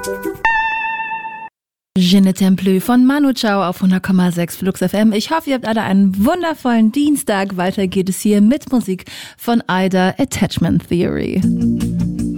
Je ne t'aime plus von Manu Chao auf 100,6 Flux FM. Ich hoffe, ihr habt alle einen wundervollen Dienstag. Weiter geht es hier mit Musik von Ida, Attachment Theory.